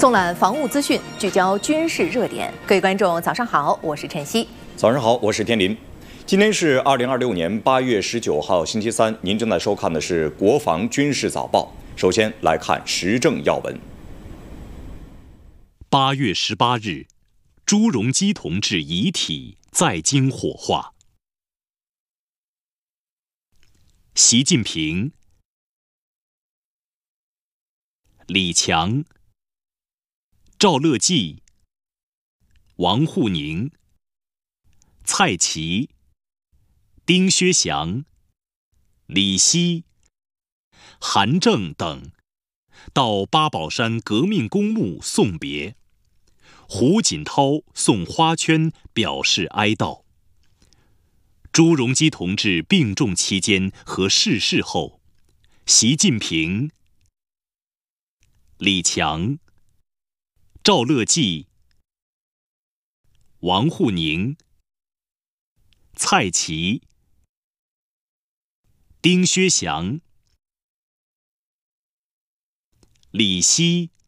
纵览防务资讯，聚焦军事热点。各位观众，早上好，我是晨曦。 早上好，我是天林。今天是2026年8月19号，星期三。您正在收看的是《国防军事早报》。首先来看时政要闻。 8月18日，朱镕基同志遗体在京火化。习近平、李强、赵乐际、王沪宁、蔡奇、丁薛祥、李希、韩正等到八宝山革命公墓送别，胡锦涛送花圈表示哀悼。朱镕基同志病重期间和逝世后，习近平、李强、赵乐际、王沪宁、蔡奇、丁薛祥、李希、